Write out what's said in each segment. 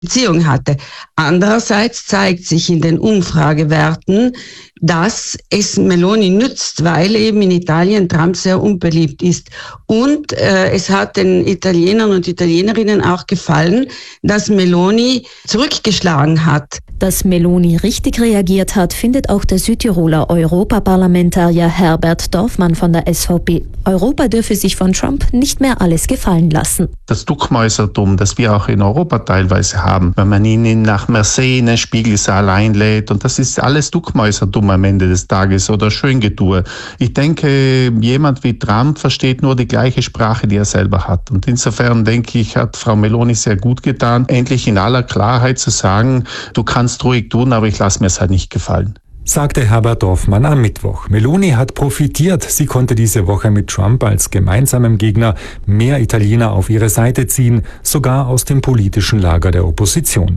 Beziehung hatte. Andererseits zeigt sich in den Umfragewerten, dass es Meloni nützt, weil eben in Italien Trump sehr unbeliebt ist. Und es hat den Italienern und Italienerinnen auch gefallen, dass Meloni zurückgeschlagen hat. Dass Meloni richtig reagiert hat, findet auch der Südtiroler Europaparlamentarier Herbert Dorfmann von der SVP. Europa dürfe sich von Trump nicht mehr alles gefallen lassen. Das Duckmäusertum, das wir auch in Europa teilweise haben, wenn man ihn nach Marseille in den Spiegelsaal einlädt, und das ist alles Duckmäusertum am Ende des Tages oder Schöngetue. Ich denke, jemand wie Trump versteht nur die gleiche Sprache, die er selber hat. Und insofern denke ich, hat Frau Meloni sehr gut getan, endlich in aller Klarheit zu sagen, du kannst ruhig tun, aber ich lasse mir es halt nicht gefallen. Sagte Herbert Dorfmann am Mittwoch. Meloni hat profitiert. Sie konnte diese Woche mit Trump als gemeinsamem Gegner mehr Italiener auf ihre Seite ziehen, sogar aus dem politischen Lager der Opposition.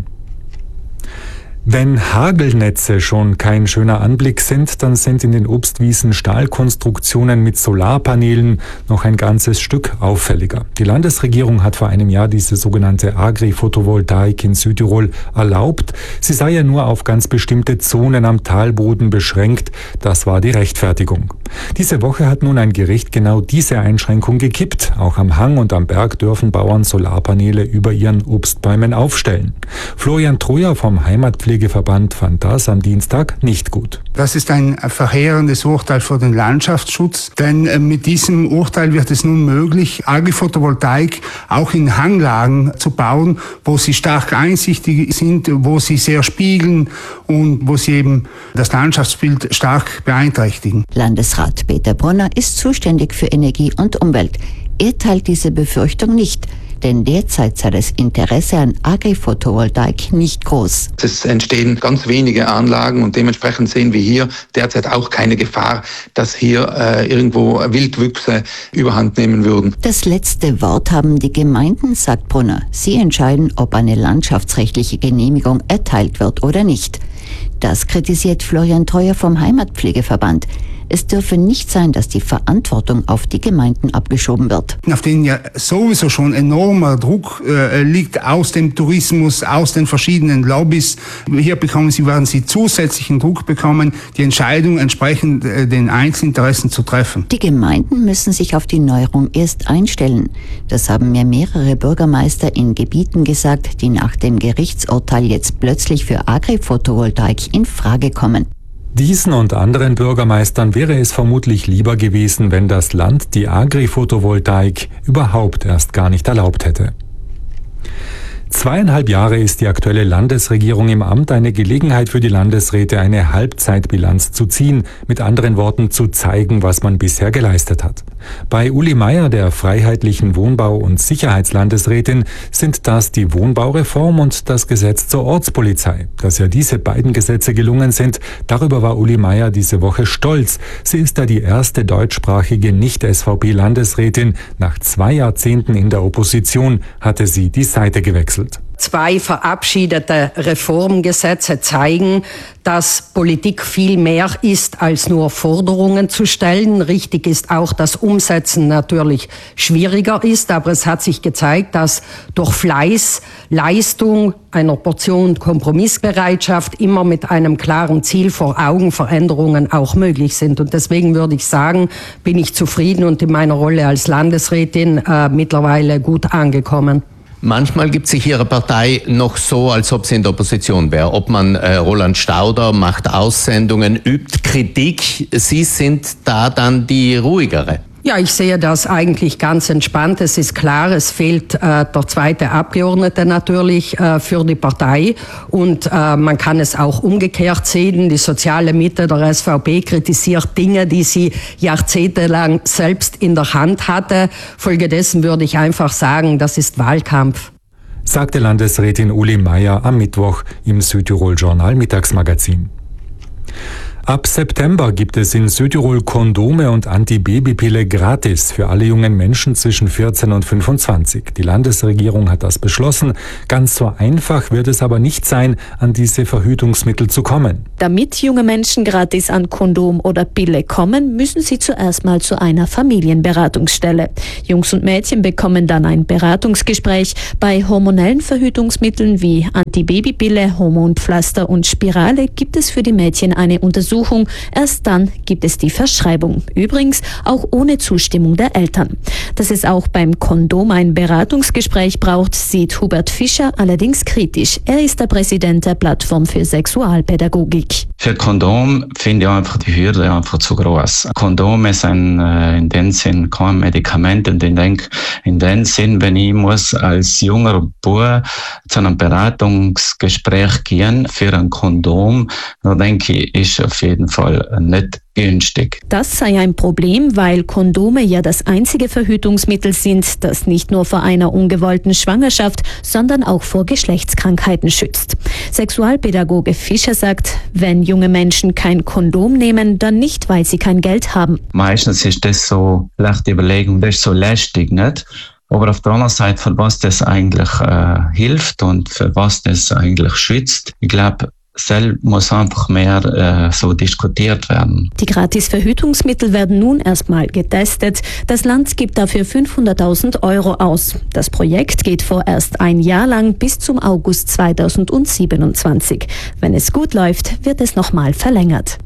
Wenn Hagelnetze schon kein schöner Anblick sind, dann sind in den Obstwiesen Stahlkonstruktionen mit Solarpanelen noch ein ganzes Stück auffälliger. Die Landesregierung hat vor einem Jahr diese sogenannte Agri-Photovoltaik in Südtirol erlaubt. Sie sei ja nur auf ganz bestimmte Zonen am Talboden beschränkt. Das war die Rechtfertigung. Diese Woche hat nun ein Gericht genau diese Einschränkung gekippt. Auch am Hang und am Berg dürfen Bauern Solarpaneele über ihren Obstbäumen aufstellen. Florian Troyer vom Heimatpflegeverband fand das am Dienstag nicht gut. Das ist ein verheerendes Urteil für den Landschaftsschutz, denn mit diesem Urteil wird es nun möglich, Agri-Photovoltaik auch in Hanglagen zu bauen, wo sie stark einsichtig sind, wo sie sehr spiegeln und wo sie eben das Landschaftsbild stark beeinträchtigen. Landesrat Peter Brunner ist zuständig für Energie und Umwelt. Er teilt diese Befürchtung nicht. Denn derzeit sei das Interesse an Agri-Photovoltaik nicht groß. Es entstehen ganz wenige Anlagen und dementsprechend sehen wir hier derzeit auch keine Gefahr, dass hier irgendwo Wildwüchse überhand nehmen würden. Das letzte Wort haben die Gemeinden, sagt Brunner. Sie entscheiden, ob eine landschaftsrechtliche Genehmigung erteilt wird oder nicht. Das kritisiert Florian Troyer vom Heimatpflegeverband. Es dürfe nicht sein, dass die Verantwortung auf die Gemeinden abgeschoben wird. Auf denen ja sowieso schon enormer Druck liegt aus dem Tourismus, aus den verschiedenen Lobbys. Hier werden sie zusätzlichen Druck bekommen, die Entscheidung entsprechend den Einzelinteressen zu treffen. Die Gemeinden müssen sich auf die Neuerung erst einstellen. Das haben mir mehrere Bürgermeister in Gebieten gesagt, die nach dem Gerichtsurteil jetzt plötzlich für Agri-Photovoltaik in Frage kommen. Diesen und anderen Bürgermeistern wäre es vermutlich lieber gewesen, wenn das Land die Agri-Photovoltaik überhaupt erst gar nicht erlaubt hätte. 2,5 Jahre ist die aktuelle Landesregierung im Amt, eine Gelegenheit für die Landesräte, eine Halbzeitbilanz zu ziehen, mit anderen Worten zu zeigen, was man bisher geleistet hat. Bei Uli Meier, der freiheitlichen Wohnbau- und Sicherheitslandesrätin, sind das die Wohnbaureform und das Gesetz zur Ortspolizei. Dass ja diese beiden Gesetze gelungen sind, darüber war Uli Meier diese Woche stolz. Sie ist ja die erste deutschsprachige Nicht-SVP-Landesrätin. Nach 2 Jahrzehnten in der Opposition hatte sie die Seite gewechselt. 2 verabschiedete Reformgesetze zeigen, dass Politik viel mehr ist, als nur Forderungen zu stellen. Richtig ist auch, dass Umsetzen natürlich schwieriger ist, aber es hat sich gezeigt, dass durch Fleiß, Leistung, einer Portion Kompromissbereitschaft immer mit einem klaren Ziel vor Augen Veränderungen auch möglich sind. Und deswegen würde ich sagen, bin ich zufrieden und in meiner Rolle als Landesrätin mittlerweile gut angekommen. Manchmal gibt sich Ihre Partei noch so, als ob sie in der Opposition wäre. Ob man Roland Stauder macht Aussendungen, übt Kritik. Sie sind da dann die ruhigere. Ja, ich sehe das eigentlich ganz entspannt. Es ist klar, es fehlt der zweite Abgeordnete natürlich für die Partei und man kann es auch umgekehrt sehen. Die soziale Mitte der SVP kritisiert Dinge, die sie jahrzehntelang selbst in der Hand hatte. Folgedessen würde ich einfach sagen, das ist Wahlkampf. Sagte Landesrätin Uli Meier am Mittwoch im Südtirol Journal Mittagsmagazin. Ab September gibt es in Südtirol Kondome und Antibabypille gratis für alle jungen Menschen zwischen 14 und 25. Die Landesregierung hat das beschlossen. Ganz so einfach wird es aber nicht sein, an diese Verhütungsmittel zu kommen. Damit junge Menschen gratis an Kondom oder Pille kommen, müssen sie zuerst mal zu einer Familienberatungsstelle. Jungs und Mädchen bekommen dann ein Beratungsgespräch. Bei hormonellen Verhütungsmitteln wie Antibabypille, Hormonpflaster und Spirale gibt es für die Mädchen eine Untersuchung. Erst dann gibt es die Verschreibung. Übrigens auch ohne Zustimmung der Eltern. Dass es auch beim Kondom ein Beratungsgespräch braucht, sieht Hubert Fischer allerdings kritisch. Er ist der Präsident der Plattform für Sexualpädagogik. Für Kondom finde ich einfach die Hürde einfach zu groß. Kondome sind in dem Sinn kein Medikament und ich denke, in dem Sinn, wenn ich muss als junger Bub zu einem Beratungsgespräch gehen für ein Kondom, dann denke ich, ist auf jeden Fall nicht günstig. Das sei ein Problem, weil Kondome ja das einzige Verhütungsmittel sind, das nicht nur vor einer ungewollten Schwangerschaft, sondern auch vor Geschlechtskrankheiten schützt. Sexualpädagoge Fischer sagt, wenn junge Menschen kein Kondom nehmen, dann nicht, weil sie kein Geld haben. Meistens ist das so leichte Überlegung, das ist so lästig, nicht? Aber auf der anderen Seite, für was das eigentlich hilft und für was das eigentlich schützt, ich glaube, selbst muss einfach mehr so diskutiert werden. Die Gratis-Verhütungsmittel werden nun erstmal getestet. Das Land gibt dafür 500.000 € aus. Das Projekt geht vorerst ein Jahr lang bis zum August 2027. Wenn es gut läuft, wird es nochmal verlängert.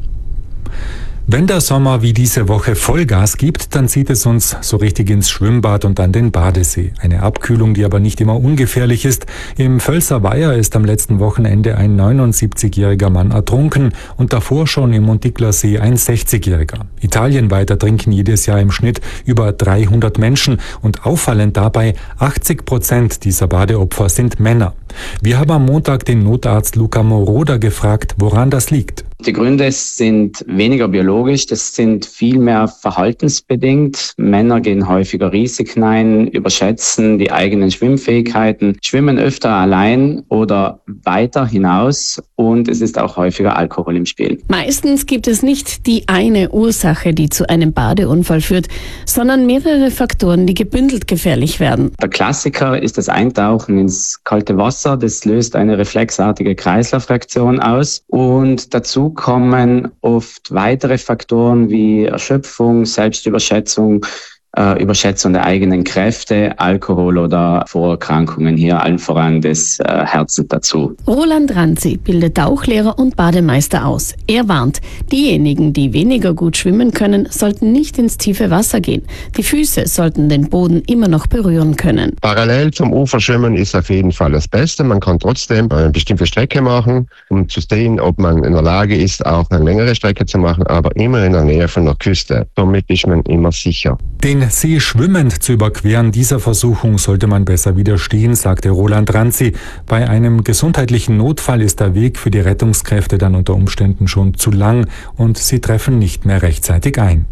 Wenn der Sommer wie diese Woche Vollgas gibt, dann zieht es uns so richtig ins Schwimmbad und an den Badesee. Eine Abkühlung, die aber nicht immer ungefährlich ist. Im Völser Weiher ist am letzten Wochenende ein 79-jähriger Mann ertrunken und davor schon im Montiglersee ein 60-jähriger. Italienweit ertrinken jedes Jahr im Schnitt über 300 Menschen und auffallend dabei, 80% dieser Badeopfer sind Männer. Wir haben am Montag den Notarzt Luca Moroder gefragt, woran das liegt. Die Gründe sind weniger biologisch, das sind vielmehr verhaltensbedingt. Männer gehen häufiger Risiken ein, überschätzen die eigenen Schwimmfähigkeiten, schwimmen öfter allein oder weiter hinaus und es ist auch häufiger Alkohol im Spiel. Meistens gibt es nicht die eine Ursache, die zu einem Badeunfall führt, sondern mehrere Faktoren, die gebündelt gefährlich werden. Der Klassiker ist das Eintauchen ins kalte Wasser. Das löst eine reflexartige Kreislaufreaktion aus und dazu kommen oft weitere Faktoren wie Erschöpfung, Selbstüberschätzung, Überschätzung der eigenen Kräfte, Alkohol oder Vorerkrankungen, hier allen voran des Herzens dazu. Roland Ranzi bildet Tauchlehrer und Bademeister aus. Er warnt, diejenigen, die weniger gut schwimmen können, sollten nicht ins tiefe Wasser gehen. Die Füße sollten den Boden immer noch berühren können. Parallel zum Uferschwimmen ist auf jeden Fall das Beste. Man kann trotzdem eine bestimmte Strecke machen, um zu sehen, ob man in der Lage ist, auch eine längere Strecke zu machen, aber immer in der Nähe von der Küste. Somit ist man immer sicher. Den See schwimmend zu überqueren, dieser Versuchung sollte man besser widerstehen, sagte Roland Ranzi. Bei einem gesundheitlichen Notfall ist der Weg für die Rettungskräfte dann unter Umständen schon zu lang und sie treffen nicht mehr rechtzeitig ein.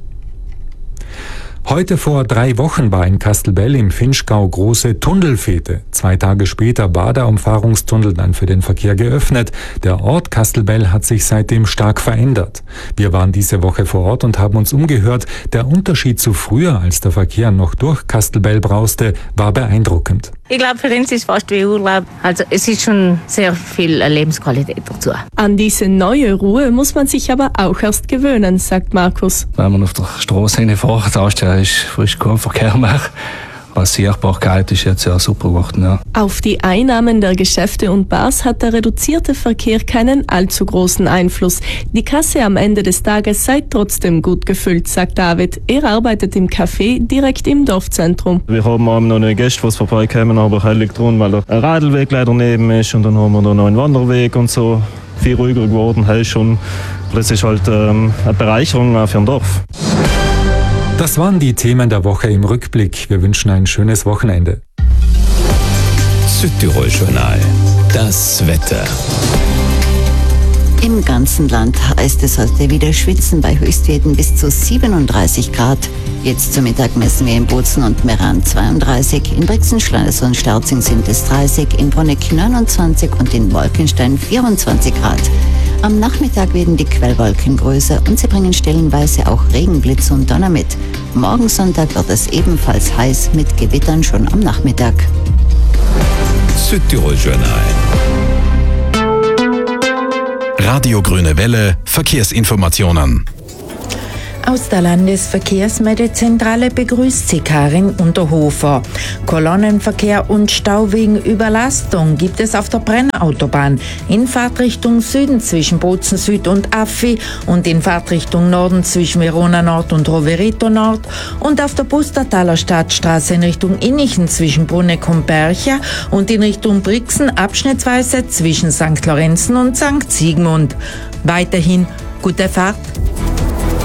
Heute vor 3 Wochen war in Kastelbell im Vinschgau große Tunnelfete. 2 Tage später war der Umfahrungstunnel dann für den Verkehr geöffnet. Der Ort Kastelbell hat sich seitdem stark verändert. Wir waren diese Woche vor Ort und haben uns umgehört. Der Unterschied zu früher, als der Verkehr noch durch Kastelbell brauste, war beeindruckend. Ich glaube, für uns ist es fast wie Urlaub. Also es ist schon sehr viel Lebensqualität dazu. An diese neue Ruhe muss man sich aber auch erst gewöhnen, sagt Markus. Wenn man auf der Straße hinfährt, da ist kein Verkehr mehr. Passierbarkeit ist jetzt ja super geworden. Ja. Auf die Einnahmen der Geschäfte und Bars hat der reduzierte Verkehr keinen allzu großen Einfluss. Die Kasse am Ende des Tages sei trotzdem gut gefüllt, sagt David. Er arbeitet im Café direkt im Dorfzentrum. Wir haben noch eine Gäste, die vorbeikommen, aber hell dran, weil der Radlweg leider neben ist und dann haben wir da noch einen Wanderweg und so. Viel ruhiger geworden, hey schon. Das ist halt eine Bereicherung für ein Dorf. Das waren die Themen der Woche im Rückblick. Wir wünschen ein schönes Wochenende. Südtirol-Journal. Das Wetter. Im ganzen Land heißt es heute wieder schwitzen bei Höchstwerten bis zu 37 Grad. Jetzt zum Mittag messen wir in Bozen und Meran 32, in Brixen, Schleines und Sterzing sind es 30, in Bruneck 29 und in Wolkenstein 24 Grad. Am Nachmittag werden die Quellwolken größer und sie bringen stellenweise auch Regenblitz und Donner mit. Morgen Sonntag wird es ebenfalls heiß mit Gewittern schon am Nachmittag. Südtirol Journal. Radio Grüne Welle, Verkehrsinformationen. Aus der Landesverkehrsmeldezentrale begrüßt sie Karin Unterhofer. Kolonnenverkehr und Stau wegen Überlastung gibt es auf der Brennautobahn in Fahrtrichtung Süden zwischen Bozen Süd und Affi und in Fahrtrichtung Norden zwischen Verona Nord und Roverito Nord und auf der Pustertaler Stadtstraße in Richtung Innichen zwischen Bruneck und Bercha und in Richtung Brixen abschnittsweise zwischen St. Lorenzen und St. Sigmund. Weiterhin gute Fahrt.